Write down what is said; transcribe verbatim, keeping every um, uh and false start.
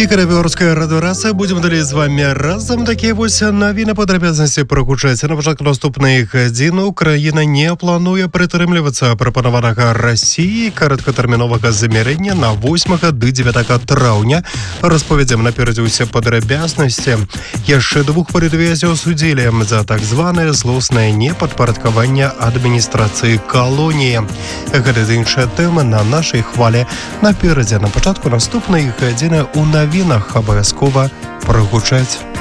Некая белорусская радиорация. Будем далее з вами разом. Такие вось новины подробязности прогучаються. На початку наступної гадзіни Україна не планує притримлюватися пропонованого Росії короткотермінового замірення на восьмого до дев'ятого травня. Розповідемо наперед усе подробязности. Яшчэ двух політв'язнів осудили за так званое злоснае неподпарадкаванне адміністрації колонії. Гэта іншая тэма на нашай хвалі. Напередзе на початку наступної гадзіни у новинах обов'язково прогучаць.